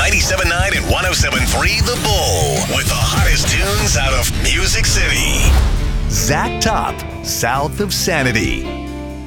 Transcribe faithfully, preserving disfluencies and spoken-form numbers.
ninety-seven point nine and one oh seven point three The Bull with the hottest tunes out of Music City. Zach Top, South of Sanity.